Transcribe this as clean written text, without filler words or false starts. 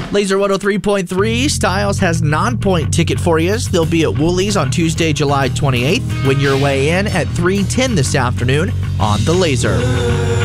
Laser 103.3, Styles has non-point ticket for you. They'll be at Woolies on Tuesday, July 28th. Win your way in at 3:10 this afternoon on The Laser.